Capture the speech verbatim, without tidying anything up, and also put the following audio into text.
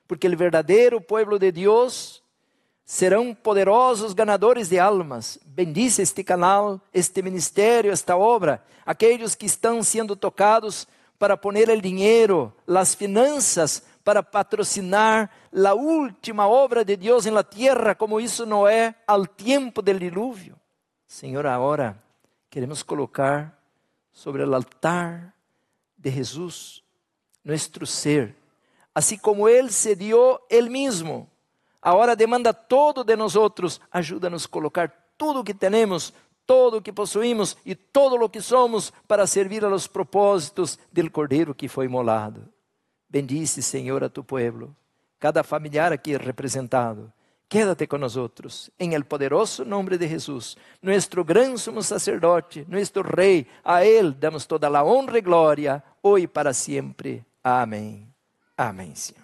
porque o verdadeiro pueblo de Deus serão poderosos ganadores de almas. Bendice este canal, este ministério, esta obra, aqueles que estão sendo tocados para poner o dinheiro, as finanças, para patrocinar a última obra de Deus na terra, como isso Noé ao tempo do dilúvio. Senhor, agora queremos colocar sobre o altar de Jesus nosso ser, assim como Ele se dio Ele mesmo. Agora demanda todo de nós outros. Ajuda-nos a colocar tudo o que temos, todo o que possuímos e todo o que somos para servir a los propósitos del Cordeiro que foi imolado. Bendice, Senhor, a tu pueblo, cada familiar aqui representado. Quédate com nós outros, em el poderoso nome de Jesus, nuestro gran sumo sacerdote, nuestro Rei. A Ele damos toda a honra e glória, hoje e para sempre. Amém. Amém, Senhor.